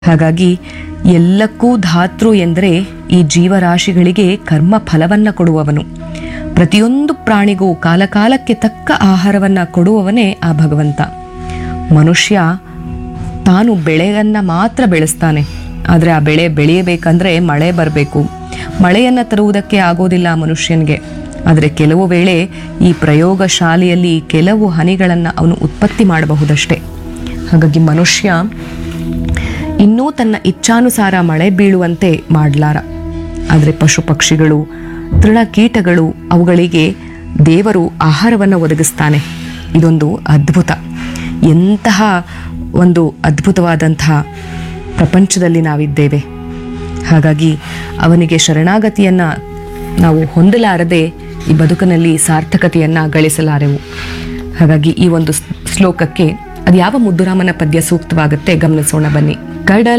ಹಾಗಾಗಿ ಎಲ್ಲಕ್ಕೂ ಧಾತೃ ಎಂದರೆ ಈ ಜೀವರಾಶಿಗಳಿಗೆ ಕರ್ಮ ಫಲವನ್ನ ಕೊಡುವವನು. ಪ್ರತಿಯೊಂದು ಪ್ರಾಣಿಗೂ ಕಾಲಕಾಲಕ್ಕೆ ತಕ್ಕ ಆಹಾರವನ್ನ ಕೊಡುವವನೇ ಆ ಭಗವಂತ. ಮನುಷ್ಯ ತಾನು ಬೆಳೆಯನ್ನ ಮಾತ್ರ ಬೆಳೆಸ್ತಾನೆ. ಆದರೆ ಆ ಬೆಳೆ ಬೆಳೆಯಬೇಕಂದ್ರೆ ಮಳೆ ಬರಬೇಕು. ಮಳೆಯನ್ನು ತರುವುದಕ್ಕೆ ಆಗೋದಿಲ್ಲ ಮನುಷ್ಯನಿಗೆ. ಆದರೆ ಕೆಲವು ವೇಳೆ ಈ ಪ್ರಯೋಗ ಶಾಲೆಯಲ್ಲಿ ಕೆಲವು ಹನಿಗಳನ್ನು ಅವನು ಉತ್ಪತ್ತಿ ಮಾಡಬಹುದಷ್ಟೇ. ಹಾಗಾಗಿ ಮನುಷ್ಯ ಇನ್ನೂ ತನ್ನ ಇಚ್ಛಾನುಸಾರ ಮಳೆ ಬೀಳುವಂತೆ ಮಾಡಲಾರ. ಆದರೆ ಪಶು ಪಕ್ಷಿಗಳು, ತೃಣಕೀಟಗಳು, ಅವುಗಳಿಗೆ ದೇವರು ಆಹಾರವನ್ನು ಒದಗಿಸ್ತಾನೆ. ಇದೊಂದು ಅದ್ಭುತ. ಎಂತಹ ಒಂದು ಅದ್ಭುತವಾದಂತಹ ಪ್ರಪಂಚದಲ್ಲಿ ನಾವಿದ್ದೇವೆ. ಹಾಗಾಗಿ ಅವನಿಗೆ ಶರಣಾಗತಿಯನ್ನು ನಾವು ಹೊಂದಲಾರದೆ ಈ ಬದುಕಿನಲ್ಲಿ ಸಾರ್ಥಕತೆಯನ್ನು ಗಳಿಸಲಾರೆವು. ಹಾಗಾಗಿ ಈ ಒಂದು ಶ್ಲೋಕಕ್ಕೆ ಅದು ಯಾವ ಮುದ್ದುರಾಮನ ಪದ್ಯ ಸೂಕ್ತವಾಗುತ್ತೆ ಗಮನಿಸೋಣ ಬನ್ನಿ. ಕಡಲ